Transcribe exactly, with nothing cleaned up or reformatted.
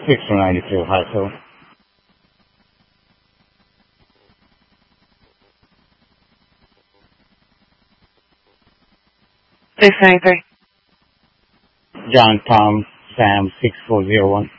six four nine two, hi, Phil. six ninety-three. John, Tom, Sam, six four zero one.